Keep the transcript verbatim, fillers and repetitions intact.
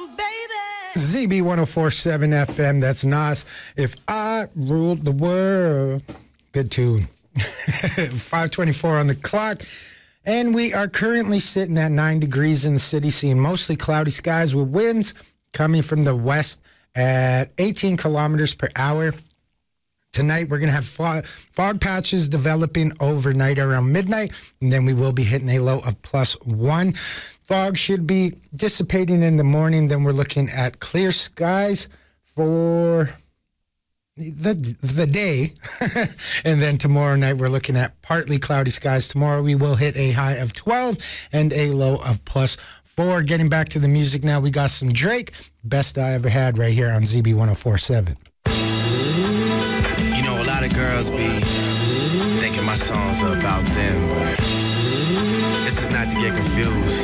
Z B one oh four point seven F M, that's Nas. If I Ruled the World. Good tune. five twenty-four on the clock. And we are currently sitting at nine degrees in the city, seeing mostly cloudy skies with winds coming from the west at eighteen kilometers per hour. Tonight, we're going to have fog, fog patches developing overnight around midnight, and then we will be hitting a low of plus one. Fog should be dissipating in the morning. Then we're looking at clear skies for the the day. And then tomorrow night, we're looking at partly cloudy skies. Tomorrow, we will hit a high of twelve and a low of plus four. Getting back to the music now, we got some Drake. Best I Ever Had right here on Z B one oh four point seven. You know, a lot of girls be thinking my songs are about them, but this is not to get confused.